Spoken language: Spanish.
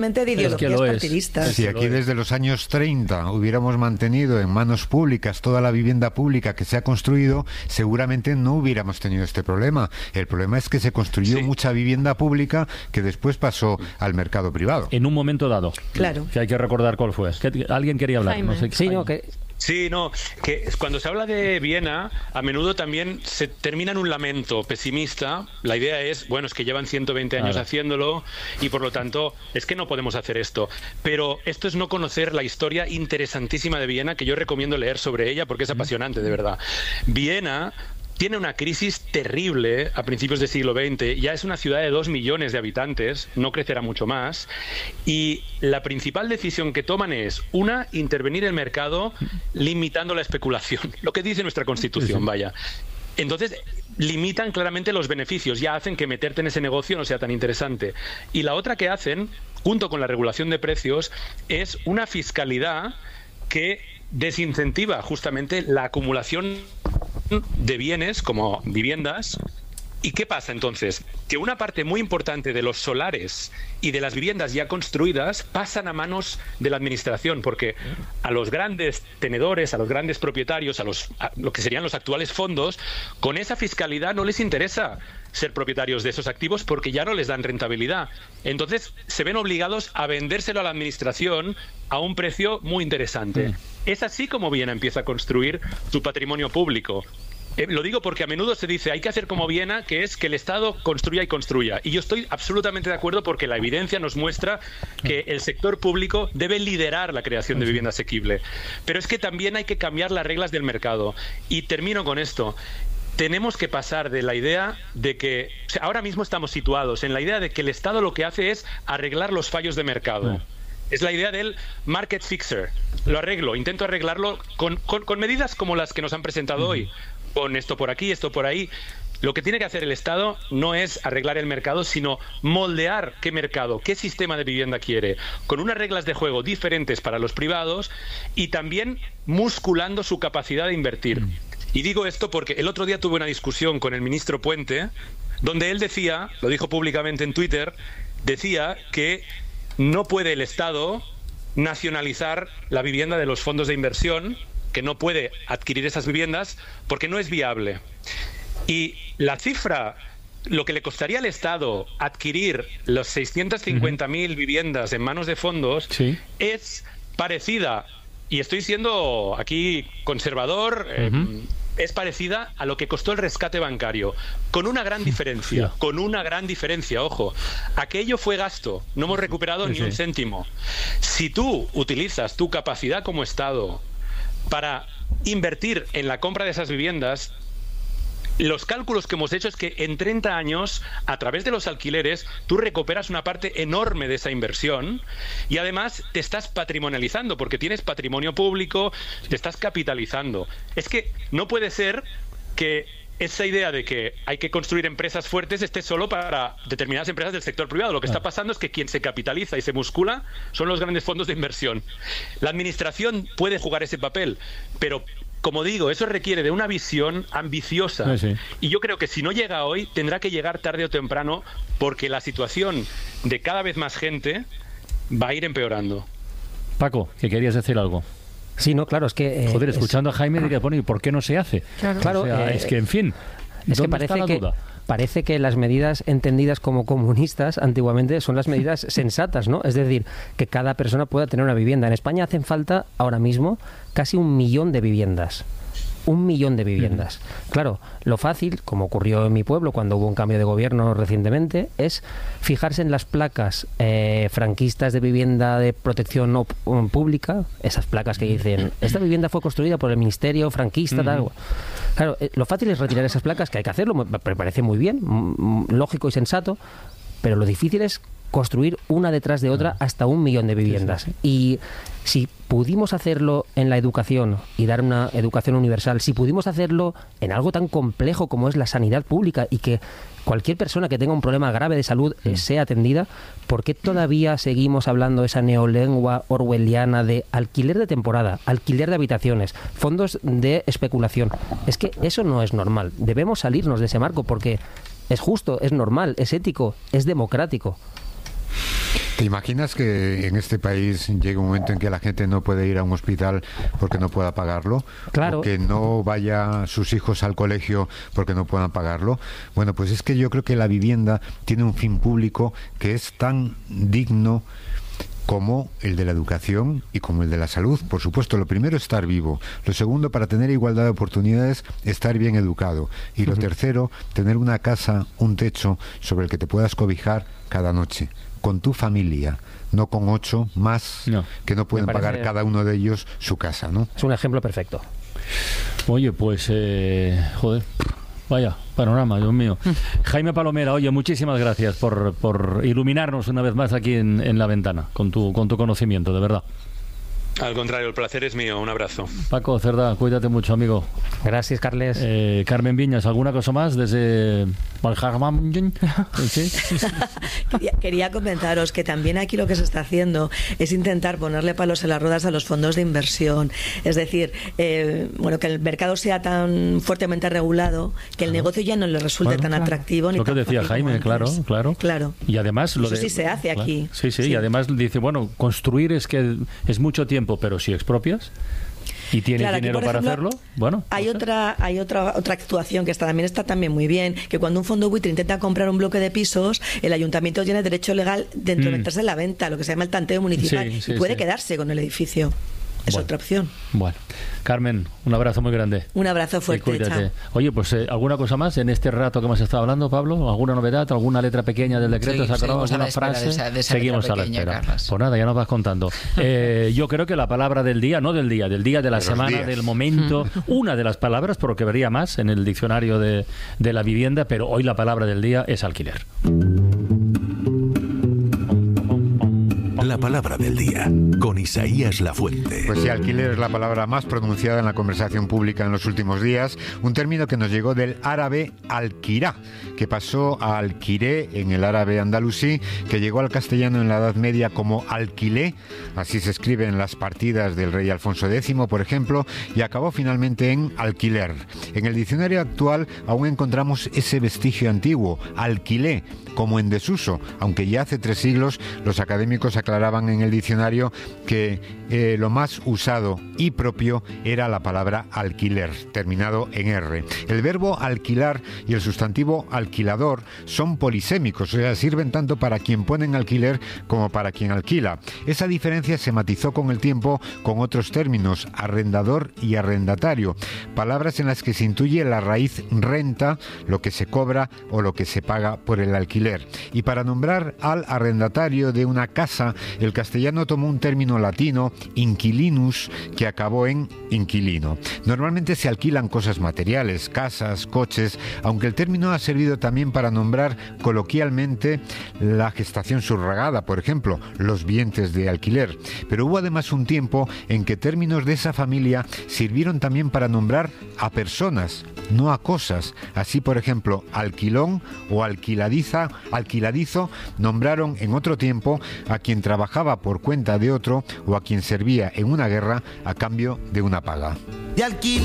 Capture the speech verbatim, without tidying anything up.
de ideologías es que partidistas. es. Si aquí desde los años treinta hubiéramos mantenido en manos públicas toda la vivienda pública que se ha construido, seguramente no hubiéramos tenido este problema. El problema es que se construyó sí. mucha vivienda pública que después pasó al mercado privado. En un momento dado. Claro. Que hay que recordar cuál fue. ¿Alguien quería hablar? Jaime. No sé, sí, no, que... Sí, no, que cuando se habla de Viena, a menudo también se termina en un lamento pesimista. La idea es, bueno, es que llevan ciento veinte años claro. haciéndolo y por lo tanto es que no podemos hacer esto. Pero esto es no conocer la historia interesantísima de Viena, que yo recomiendo leer sobre ella porque es apasionante, de verdad. Viena tiene una crisis terrible a principios del siglo veinte, ya es una ciudad de dos millones de habitantes, no crecerá mucho más, y la principal decisión que toman es, una, intervenir el mercado limitando la especulación, lo que dice nuestra Constitución, sí, sí. vaya. Entonces, limitan claramente los beneficios, ya hacen que meterte en ese negocio no sea tan interesante. Y la otra que hacen, junto con la regulación de precios, es una fiscalidad que desincentiva justamente la acumulación de bienes como viviendas. ¿Y qué pasa entonces? Que una parte muy importante de los solares y de las viviendas ya construidas pasan a manos de la administración, porque a los grandes tenedores, a los grandes propietarios, a los a lo que serían los actuales fondos, con esa fiscalidad no les interesa ser propietarios de esos activos porque ya no les dan rentabilidad. Entonces se ven obligados a vendérselo a la administración a un precio muy interesante. Mm. Es así como Viena empieza a construir su patrimonio público. Eh, lo digo porque a menudo se dice hay que hacer como Viena, que es que el Estado construya y construya. Y yo estoy absolutamente de acuerdo porque la evidencia nos muestra que el sector público debe liderar la creación de vivienda asequible. Pero es que también hay que cambiar las reglas del mercado. Y termino con esto. Tenemos que pasar de la idea de que... O sea, ahora mismo estamos situados en la idea de que el Estado lo que hace es arreglar los fallos de mercado. Mm. Es la idea del market fixer. Lo arreglo, intento arreglarlo con, con, con medidas como las que nos han presentado mm. hoy. Con esto por aquí, esto por ahí. Lo que tiene que hacer el Estado no es arreglar el mercado, sino moldear qué mercado, qué sistema de vivienda quiere, con unas reglas de juego diferentes para los privados y también musculando su capacidad de invertir. Mm. Y digo esto porque el otro día tuve una discusión con el ministro Puente, donde él decía, lo dijo públicamente en Twitter, decía que no puede el Estado nacionalizar la vivienda de los fondos de inversión, que no puede adquirir esas viviendas porque no es viable. Y la cifra, lo que le costaría al Estado adquirir las seiscientas cincuenta mil uh-huh. viviendas en manos de fondos, sí. es parecida, y estoy siendo aquí conservador, uh-huh. eh, es parecida a lo que costó el rescate bancario, con una gran diferencia, yeah. con una gran diferencia, ojo. Aquello fue gasto, no hemos recuperado sí, ni sí. un céntimo. Si tú utilizas tu capacidad como Estado para invertir en la compra de esas viviendas, los cálculos que hemos hecho es que en treinta años, a través de los alquileres, tú recuperas una parte enorme de esa inversión y además te estás patrimonializando porque tienes patrimonio público, te estás capitalizando. Es que no puede ser que esa idea de que hay que construir empresas fuertes esté solo para determinadas empresas del sector privado. Lo que está pasando es que quien se capitaliza y se muscula son los grandes fondos de inversión. La administración puede jugar ese papel, pero como digo, eso requiere de una visión ambiciosa. Sí, sí. Y yo creo que si no llega hoy, tendrá que llegar tarde o temprano, porque la situación de cada vez más gente va a ir empeorando. Paco, que querías decir algo. Sí, no, claro, es que... Eh, Joder, escuchando es... a Jaime diría, bueno, ¿y por qué no se hace? Claro, claro o sea, eh, es que, en fin, es ¿dónde que parece está la que, duda? Parece que las medidas entendidas como comunistas antiguamente son las medidas sensatas, ¿no? Es decir, que cada persona pueda tener una vivienda. En España hacen falta ahora mismo casi un millón de viviendas. Un millón de viviendas. Uh-huh. Claro, lo fácil, como ocurrió en mi pueblo cuando hubo un cambio de gobierno recientemente, es fijarse en las placas eh, franquistas de vivienda de protección no, um, pública, esas placas que dicen, esta vivienda fue construida por el ministerio franquista, uh-huh. tal. Claro, eh, lo fácil es retirar esas placas, que hay que hacerlo, me parece muy bien, m- lógico y sensato, pero lo difícil es construir una detrás de otra hasta un millón de viviendas. Sí, sí. Y si pudimos hacerlo en la educación y dar una educación universal, si pudimos hacerlo en algo tan complejo como es la sanidad pública y que cualquier persona que tenga un problema grave de salud eh, sea atendida, ¿por qué todavía seguimos hablando esa neolengua orwelliana de alquiler de temporada, alquiler de habitaciones, fondos de especulación? Es que eso no es normal. Debemos salirnos de ese marco porque es justo, es normal, es ético, es democrático. ¿Te imaginas que en este país llegue un momento en que la gente no puede ir a un hospital porque no pueda pagarlo? Claro. O que no vaya sus hijos al colegio porque no puedan pagarlo. Bueno, pues es que yo creo que la vivienda tiene un fin público que es tan digno como el de la educación y como el de la salud. Por supuesto, lo primero, estar vivo. Lo segundo, para tener igualdad de oportunidades, estar bien educado. Y lo uh-huh. tercero, tener una casa, un techo sobre el que te puedas cobijar cada noche, con tu familia, no con ocho más no, que no pueden pagar cada uno de ellos su casa, ¿no? Es un ejemplo perfecto. Oye, pues, eh, joder... Vaya, panorama, Dios mío. Jaime Palomera, oye, muchísimas gracias por, por iluminarnos una vez más aquí en, en La Ventana, con tu, con tu conocimiento, de verdad. Al contrario, el placer es mío. Un abrazo. Paco Cerdá, cuídate mucho, amigo. Gracias, Carles. Eh, Carmen Viñas, ¿alguna cosa más desde Valjarman? ¿Sí? quería, quería comentaros que también aquí lo que se está haciendo es intentar ponerle palos en las ruedas a los fondos de inversión. Es decir, eh, bueno, que el mercado sea tan fuertemente regulado que el negocio ya no le resulte bueno, tan claro. atractivo. Ni lo que tan decía Jaime, claro, claro. Claro. Y además lo Eso de, sí se hace claro. aquí. Sí, sí, sí, y además dice, bueno, construir es que es mucho tiempo, pero si expropias y tienes claro, dinero aquí, para ejemplo, hacerlo, bueno. Hay no sé. otra hay otra otra actuación que está también está también muy bien, que cuando un fondo buitre intenta comprar un bloque de pisos, el ayuntamiento tiene derecho legal de entrometerse mm. en la venta, lo que se llama el tanteo municipal, sí, sí, y puede sí. quedarse con el edificio. Es bueno, otra opción. Bueno, Carmen, un abrazo muy grande. Un abrazo fuerte, chao. Oye, pues eh, ¿alguna cosa más en este rato que hemos estado hablando, Pablo? ¿Alguna novedad? ¿Alguna letra pequeña del decreto? Sí, ¿Alguna a frase? De esa, de esa seguimos a la pequeña, espera. Carlos. Pues nada, ya nos vas contando. Eh, yo creo que la palabra del día, no del día, del día, de la de semana, del momento, una de las palabras, porque vería más en el diccionario de, de la vivienda, pero hoy la palabra del día es alquiler. La palabra del día, con Isaías Lafuente. Pues sí, alquiler es la palabra más pronunciada en la conversación pública en los últimos días, un término que nos llegó del árabe alquirá, que pasó a alquiré en el árabe andalusí, que llegó al castellano en la Edad Media como alquilé, así se escribe en las partidas del rey Alfonso décimo, por ejemplo, y acabó finalmente en alquiler. En el diccionario actual aún encontramos ese vestigio antiguo, alquilé, como en desuso, aunque ya hace tres siglos los académicos aclaraban en el diccionario que eh, lo más usado y propio era la palabra alquiler, terminado en R. El verbo alquilar y el sustantivo alquilador son polisémicos, o sea, sirven tanto para quien pone en alquiler como para quien alquila. Esa diferencia se matizó con el tiempo con otros términos, arrendador y arrendatario, palabras en las que se intuye la raíz renta, lo que se cobra o lo que se paga por el alquiler. Y para nombrar al arrendatario de una casa, el castellano tomó un término latino, inquilinus, que acabó en inquilino. Normalmente se alquilan cosas materiales, casas, coches, aunque el término ha servido también para nombrar coloquialmente la gestación subrogada, por ejemplo, los vientres de alquiler. Pero hubo además un tiempo en que términos de esa familia sirvieron también para nombrar a personas, no a cosas. Así, por ejemplo, alquilón o alquiladiza, alquiladizo nombraron en otro tiempo a quien trabajaba por cuenta de otro o a quien servía en una guerra a cambio de una paga.